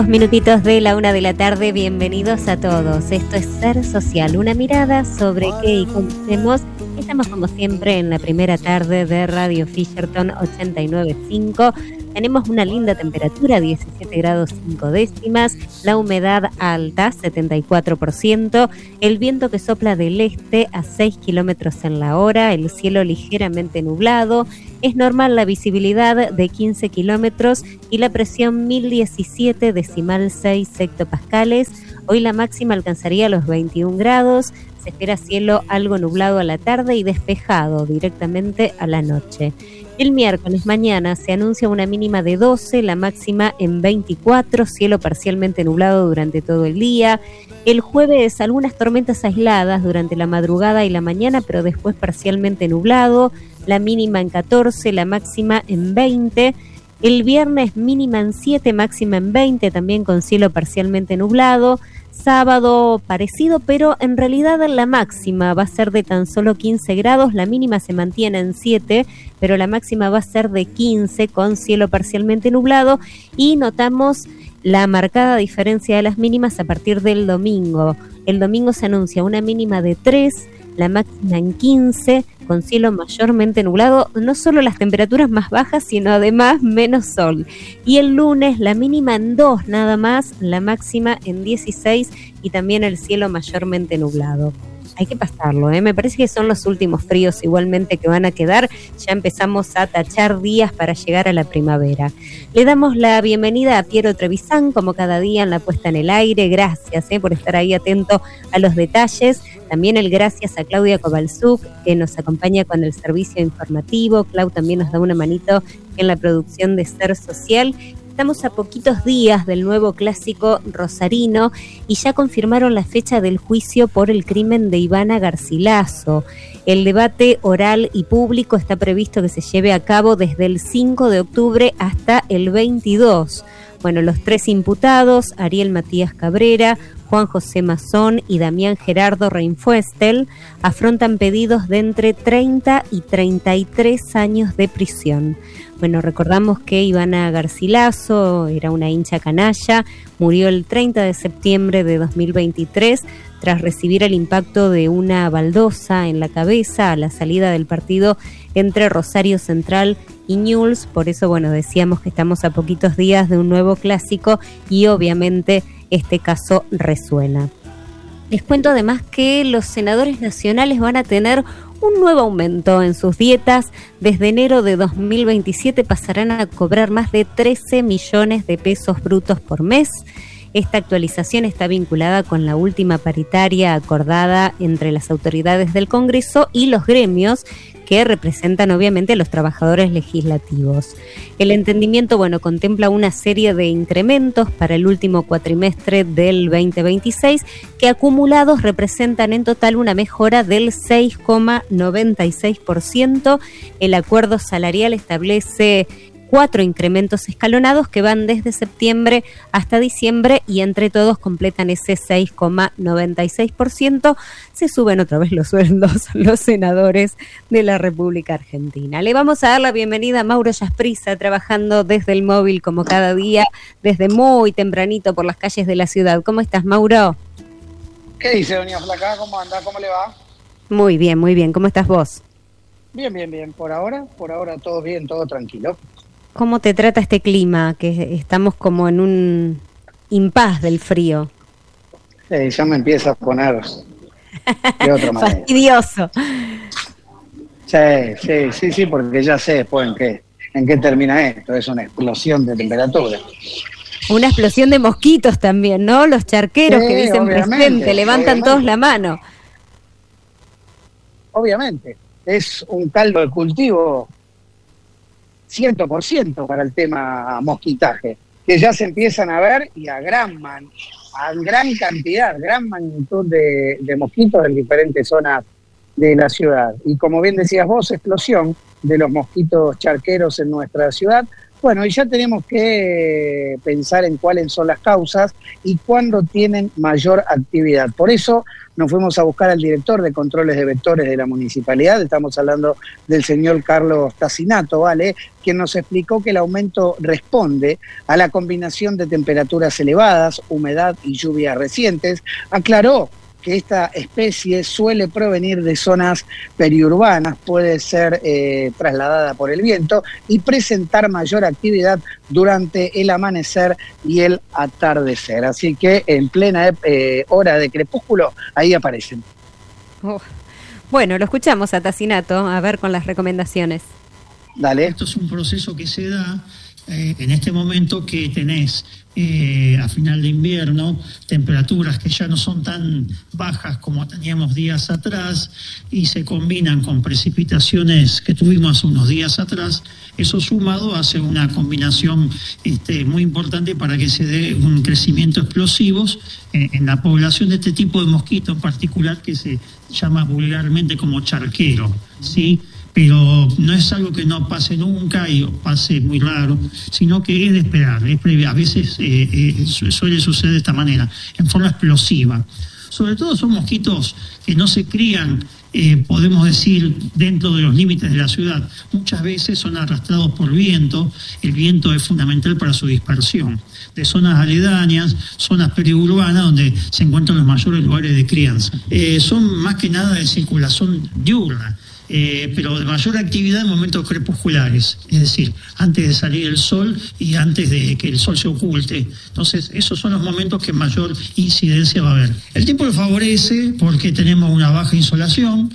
Minutitos de la 1 de la tarde, bienvenidos a todos. Esto es Ser Social, una mirada sobre qué y cómo hacemos. Estamos como siempre en la primera tarde de Radio Fisherton 89.5. Tenemos una linda temperatura, 17 grados 5 décimas, la humedad alta, 74%, el viento que sopla del este a 6 kilómetros en la hora, el cielo ligeramente nublado, es normal la visibilidad de 15 kilómetros y la presión 1017,6 hectopascales. Hoy la máxima alcanzaría los 21 grados, se espera cielo algo nublado a la tarde y despejado directamente a la noche. El miércoles mañana se anuncia una mínima de 12, la máxima en 24, cielo parcialmente nublado durante todo el día. El jueves algunas tormentas aisladas durante la madrugada y la mañana, pero después parcialmente nublado, la mínima en 14, la máxima en 20. El viernes mínima en 7, máxima en 20, también con cielo parcialmente nublado. Sábado parecido, pero en realidad la máxima va a ser de tan solo 15 grados, la mínima se mantiene en 7, pero la máxima va a ser de 15 con cielo parcialmente nublado y notamos la marcada diferencia de las mínimas a partir del domingo. El domingo se anuncia una mínima de 3, la máxima en 15, con cielo mayormente nublado, no solo las temperaturas más bajas, sino además menos sol. Y el lunes la mínima en 2 nada más, la máxima en 16 y también el cielo mayormente nublado. Hay que pasarlo, me parece que son los últimos fríos igualmente que van a quedar. Ya empezamos a tachar días para llegar a la primavera. Le damos la bienvenida a Piero Trevisan, como cada día en la puesta en el aire. Gracias por estar ahí atento a los detalles. También el gracias a Claudia Kovalzuk, que nos acompaña con el servicio informativo. Clau también nos da una manito en la producción de Ser Social. Estamos a poquitos días del nuevo clásico rosarino y ya confirmaron la fecha del juicio por el crimen de Ivana Garcilaso. El debate oral y público está previsto que se lleve a cabo desde el 5 de octubre hasta el 22. Bueno, los 3 imputados, Ariel Matías Cabrera, Juan José Mazón y Damián Gerardo Reinfuestel, afrontan pedidos de entre 30 y 33 años de prisión. Bueno, recordamos que Ivana Garcilaso era una hincha canalla, murió el 30 de septiembre de 2023 tras recibir el impacto de una baldosa en la cabeza a la salida del partido entre Rosario Central y Newell's. Por eso, bueno, decíamos que estamos a poquitos días de un nuevo clásico y obviamente este caso resuena. Les cuento además que los senadores nacionales van a tener un nuevo aumento en sus dietas. Desde enero de 2027 pasarán a cobrar más de 13 millones de pesos brutos por mes. Esta actualización está vinculada con la última paritaria acordada entre las autoridades del Congreso y los gremios que representan obviamente a los trabajadores legislativos. El entendimiento, contempla una serie de incrementos para el último cuatrimestre del 2026 que acumulados representan en total una mejora del 6,96%. El acuerdo salarial establece 4 incrementos escalonados que van desde septiembre hasta diciembre y entre todos completan ese 6,96%. Se suben otra vez los sueldos los senadores de la República Argentina. Le vamos a dar la bienvenida a Mauro Yasprisa, trabajando desde el móvil como cada día, desde muy tempranito por las calles de la ciudad. ¿Cómo estás, Mauro? ¿Qué dice, doña Flaca? ¿Cómo anda? ¿Cómo le va? Muy bien, muy bien. ¿Cómo estás vos? Bien. Por ahora todo bien, todo tranquilo. ¿Cómo te trata este clima? Que estamos como en un impas del frío. Ya me empieza a poner de otra manera. Fastidioso. Sí, porque ya sé después en qué termina esto. Es una explosión de temperatura. Una explosión de mosquitos también, ¿no? Los charqueros que dicen presente, levantan todos la mano. Obviamente. Es un caldo de cultivo 100% para el tema mosquitaje, que ya se empiezan a ver y a gran cantidad, gran magnitud de mosquitos en diferentes zonas de la ciudad. Y como bien decías vos, explosión de los mosquitos charqueros en nuestra ciudad, Bueno, y ya tenemos que pensar en cuáles son las causas y cuándo tienen mayor actividad. Por eso nos fuimos a buscar al director de controles de vectores de la municipalidad, estamos hablando del señor Carlos Tacinato, ¿vale?, quien nos explicó que el aumento responde a la combinación de temperaturas elevadas, humedad y lluvias recientes. Aclaró que esta especie suele provenir de zonas periurbanas, puede ser trasladada por el viento y presentar mayor actividad durante el amanecer y el atardecer. Así que en plena hora de crepúsculo, ahí aparecen. Bueno, lo escuchamos a Tacinato, a ver con las recomendaciones. Dale. Esto es un proceso que se da en este momento que tenés a final de invierno temperaturas que ya no son tan bajas como teníamos días atrás y se combinan con precipitaciones que tuvimos unos días atrás. Eso sumado hace una combinación muy importante para que se dé un crecimiento explosivo en la población de este tipo de mosquito en particular, que se llama vulgarmente como charquero, ¿sí? Pero no es algo que no pase nunca y pase muy raro, sino que es de esperar, a veces suele suceder de esta manera, en forma explosiva. Sobre todo son mosquitos que no se crían, podemos decir, dentro de los límites de la ciudad. Muchas veces son arrastrados por viento, el viento es fundamental para su dispersión, de zonas aledañas, zonas periurbanas donde se encuentran los mayores lugares de crianza. Son más que nada de circulación diurna. Pero de mayor actividad en momentos crepusculares, es decir, antes de salir el sol y antes de que el sol se oculte. Entonces, esos son los momentos que mayor incidencia va a haber. El tiempo le favorece porque tenemos una baja insolación,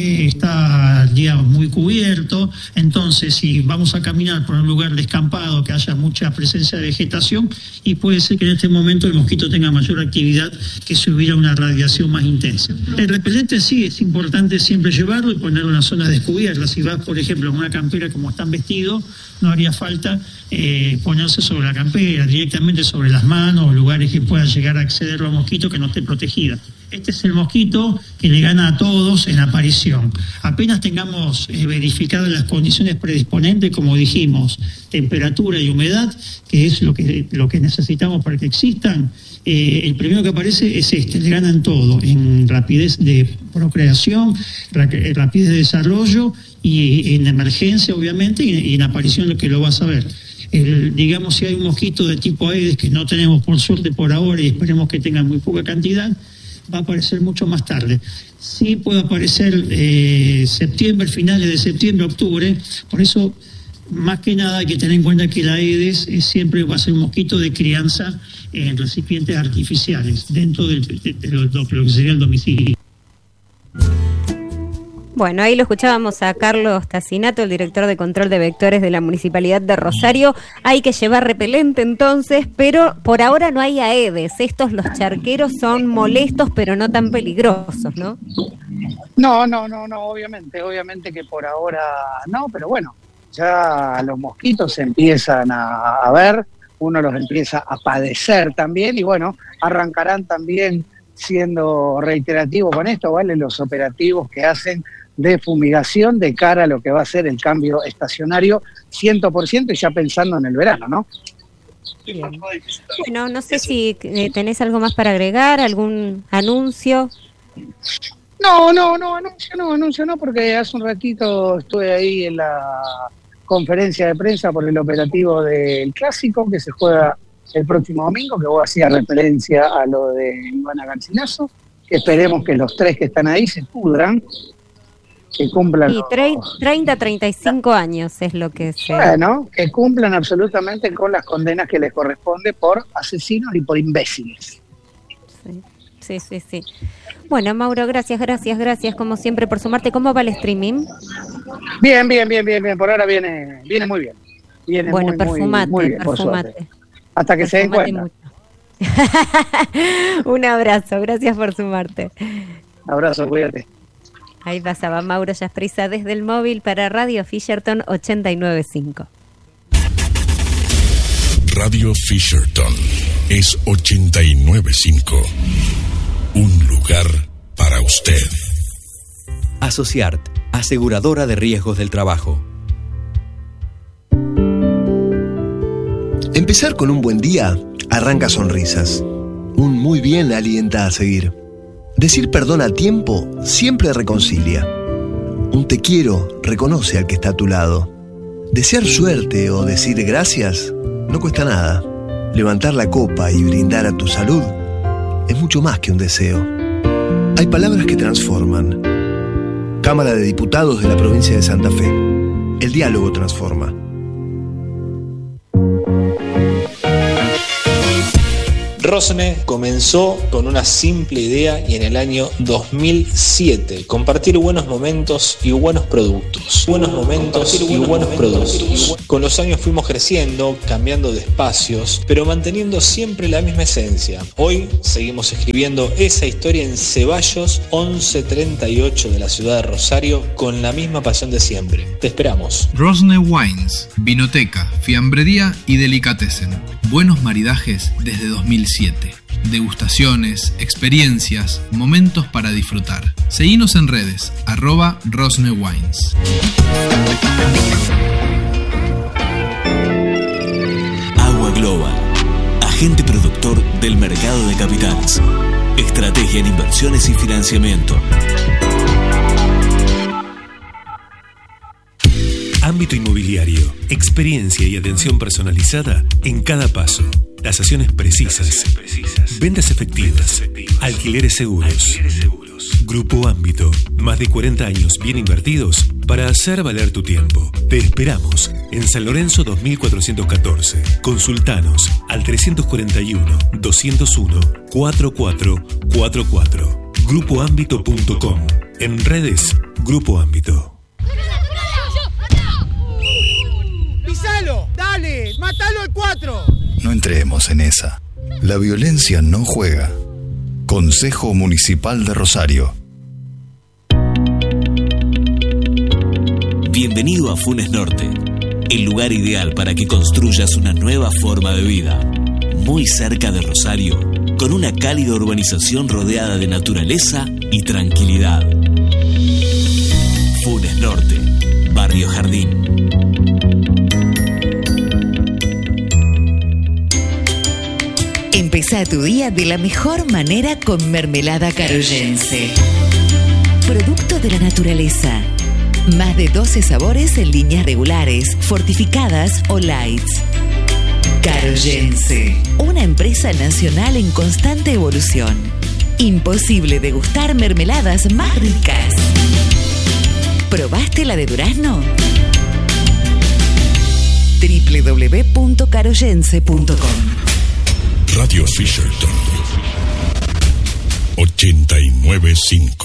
está el día muy cubierto, entonces si vamos a caminar por un lugar descampado que haya mucha presencia de vegetación, y puede ser que en este momento el mosquito tenga mayor actividad que si hubiera una radiación más intensa. El repelente sí es importante siempre llevarlo y ponerlo en una zona descubierta. Si vas, por ejemplo, en una campera como están vestidos, no haría falta ponerse sobre la campera, directamente sobre las manos o lugares que puedan llegar a acceder a mosquito que no esté protegida. Este es el mosquito que le gana a todos en aparición. Apenas tengamos verificadas las condiciones predisponentes, como dijimos, temperatura y humedad, que es lo que necesitamos para que existan, el primero que aparece es le ganan todo, en rapidez de procreación, rapidez de desarrollo y en emergencia, obviamente, y en aparición lo que lo vas a ver. Digamos, si hay un mosquito de tipo Aedes que no tenemos por suerte por ahora y esperemos que tengan muy poca cantidad, va a aparecer mucho más tarde. Sí puede aparecer septiembre, finales de septiembre, octubre. Por eso, más que nada, hay que tener en cuenta que la Aedes siempre va a ser un mosquito de crianza en recipientes artificiales, dentro de lo que sería el domicilio. Bueno, ahí lo escuchábamos a Carlos Tacinato, el director de control de vectores de la Municipalidad de Rosario. Hay que llevar repelente entonces, pero por ahora no hay Aedes. Estos, los charqueros, son molestos, pero no tan peligrosos, ¿no? No, obviamente que por ahora no, pero bueno, ya los mosquitos se empiezan a ver, uno los empieza a padecer también y bueno, arrancarán también siendo reiterativo con esto, ¿vale? Los operativos que hacen de fumigación de cara a lo que va a ser el cambio estacionario 100% y ya pensando en el verano, ¿no? Bien. Bueno, no sé si tenés algo más para agregar, algún anuncio. No, anuncio no, porque hace un ratito estuve ahí en la conferencia de prensa por el operativo del Clásico que se juega el próximo domingo, que vos hacías referencia a lo de Ivana Garcilaso, que esperemos que los tres que están ahí se pudran, que cumplan... Y 30, 35 años es lo que se... Bueno, que cumplan absolutamente con las condenas que les corresponde por asesinos y por imbéciles. Sí. Bueno, Mauro, gracias como siempre por sumarte. ¿Cómo va el streaming? Bien, por ahora viene muy bien. Viene bueno, muy bien, perfumate. Hasta que se den cuenta. Un abrazo, gracias por sumarte. Abrazo, cuídate. Ahí pasaba Mauro Yasprisa desde el móvil para Radio Fisherton 89.5. Radio Fisherton es 89.5. Un lugar para usted. Asociart, aseguradora de riesgos del trabajo. Empezar con un buen día arranca sonrisas. Un muy bien alienta a seguir. Decir perdón a tiempo siempre reconcilia. Un te quiero reconoce al que está a tu lado. Desear suerte o decir gracias no cuesta nada. Levantar la copa y brindar a tu salud es mucho más que un deseo. Hay palabras que transforman. Cámara de Diputados de la provincia de Santa Fe. El diálogo transforma. Rosne comenzó con una simple idea y en el año 2007 compartir buenos momentos y buenos productos. Con los años fuimos creciendo, cambiando de espacios, pero manteniendo siempre la misma esencia. Hoy seguimos escribiendo esa historia en Ceballos 1138 de la ciudad de Rosario con la misma pasión de siempre. Te esperamos. Rosne Wines, vinoteca, fiambrería y delicatessen. Buenos maridajes desde 2007. Degustaciones, experiencias, momentos para disfrutar. Seguinos en redes, @RosneWines. Agua Global, agente productor del mercado de capitales. Estrategia en inversiones y financiamiento. Ámbito inmobiliario, experiencia y atención personalizada en cada paso. Tasaciones precisas. Ventas efectivas. Alquileres seguros. Grupo Ámbito. Más de 40 años bien invertidos para hacer valer tu tiempo. Te esperamos en San Lorenzo 2414. Consultanos al 341-201-4444. Grupoámbito.com. En redes, Grupo Ámbito. ¡Pisalo! ¡Dale! ¡Mátalo al 4! No entremos en esa. La violencia no juega. Consejo Municipal de Rosario. Bienvenido a Funes Norte, el lugar ideal para que construyas una nueva forma de vida. Muy cerca de Rosario, con una cálida urbanización rodeada de naturaleza y tranquilidad. Funes Norte, Barrio Jardín. Empezá tu día de la mejor manera con mermelada caroyense. Producto de la naturaleza. Más de 12 sabores en líneas regulares, fortificadas o lights. Caroyense, una empresa nacional en constante evolución. Imposible degustar mermeladas más ricas. ¿Probaste la de durazno? www.caroyense.com. Radio Fisherton 89.5